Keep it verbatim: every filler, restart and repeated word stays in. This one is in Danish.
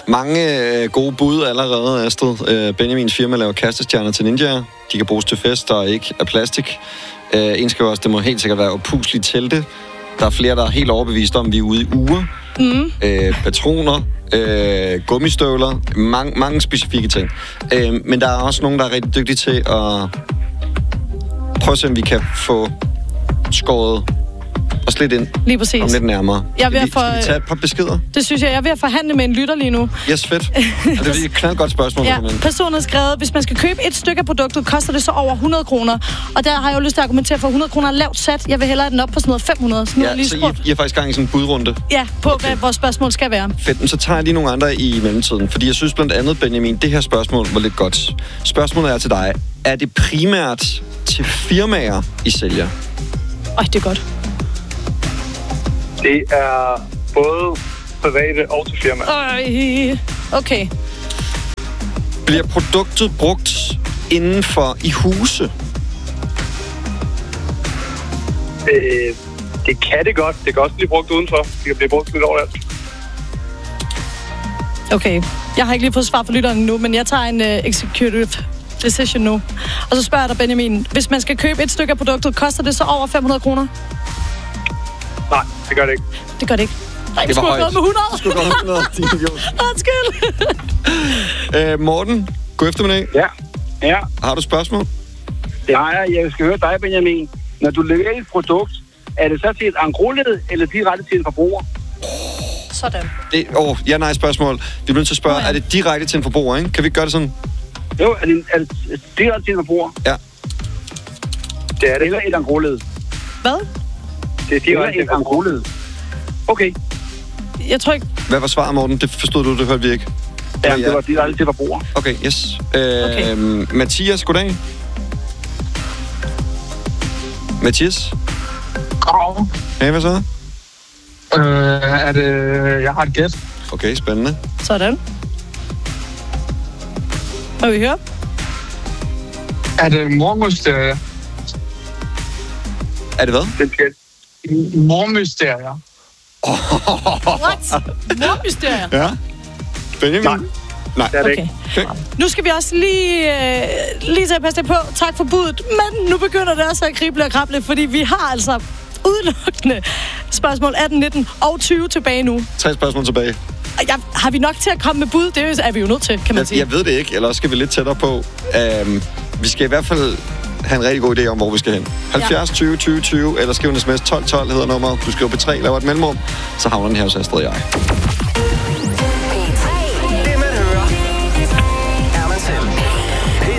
Mange øh, gode bud allerede, Astrid. Øh, Benjamins firma laver kastestjerner til ninjaer. De kan bruges til fest, der ikke er plastik. Øh, en skriver også, det må helt sikkert være opuslige telte. Der er flere, der er helt overbevist om, at vi er ude i uger. Mm. Øh, patroner, øh, gummistøvler, mange, mange specifikke ting. Øh, men der er også nogen, der er rigtig dygtige til at prøve at se, om vi kan få skåret os lidt ind. Lige præcis. Om lidt nærmere. Jeg er ved skal, vi, at for... skal vi tage et par beskeder? Det synes jeg. Jeg er ved at forhandle med en lytter lige nu. Yes, fedt. Altså, det er et knaldgodt spørgsmål. Ja, personen har skrevet, hvis man skal købe et stykke af produktet, koster det så over hundrede kroner. Og der har jeg jo lyst til at argumentere for hundrede kroner lavt sat. Jeg vil hellere have den op på sådan noget fem hundrede. Sådan ja, noget lige så I, I er faktisk gang i sådan en budrunde? Ja, på okay. Hvad vores spørgsmål skal være. Fedt, men så tager jeg lige nogle andre i mellemtiden. Fordi jeg synes blandt andet, Benjamin, det her spørgsmål var lidt godt. Spørgsmålet er til dig. Er det primært til firmaer, I sælger? Øj, det er godt. Det er både private og til firmaer. Øj, okay. Bliver produktet brugt inden for i huse? Øh, det kan det godt. Det kan også blive brugt udenfor. Det kan blive brugt lidt overalt. Okay. Jeg har ikke lige fået svar fra lytteren nu, men jeg tager en uh, executive decision nu. Og så spørger jeg dig, Benjamin. Hvis man skal købe et stykke af produktet, koster det så over fem hundrede kroner? Nej, det gør det ikke. Det gør det ikke. Nej, det var højt. Med hundrede. Det skulle godt med hundrede, din idiot. Undskyld. øh, Morten, god eftermiddag. Ja. Ja. Har du spørgsmål? Det har jeg. Jeg skal høre dig, Benjamin. Når du leverer et produkt, er det så til et engrossled eller direkte til en forbruger? Sådan. Det, oh, ja, nej, spørgsmål. Vi er nødt til at spørge, oh, ja. Er det direkte til en forbruger, ikke? Kan vi ikke gøre det sådan? Jo, er det, er det direkte til en forbruger? Ja. Det er det. Eller et engrossled. Hvad? Det er direkte et engrossled. Okay. Jeg tror ikke... Hvad var svaret, Morten? Det forstod du, det hørte vi ikke. Ja, ja. Det var direkte til forbruger. Okay, yes. Øh, okay. Mathias, goddag. Mathias? Goddag. Hey, hvad så? Øh, er det... Jeg har et gæt. Okay, spændende. Sådan. Må vi høre? Er det mormysterier? Er det hvad? Det skal. Mormysterier. What? Mormysterier? Ja. Benjamin? Nej. Nej. Det er det okay. ikke. Okay. Nu skal vi også lige, øh, lige til at passe det på. Tak for budet. Men nu begynder det også at krible og krable, fordi vi har altså udelukkende spørgsmål atten, nitten og tyve tilbage nu. Tre spørgsmål tilbage. Jeg, har vi nok til at komme med bud? Det er vi jo nødt til, kan man jeg, sige. Jeg ved det ikke, eller skal vi lidt tættere på. Um, vi skal i hvert fald have en rigtig god idé om, hvor vi skal hen. halvfjerds tyve tyve tyve, eller skriv en sms tolv tolv hedder nummeret. Du skriver på tre, laver et mellemrum, så havner den her hos Astrid og jeg.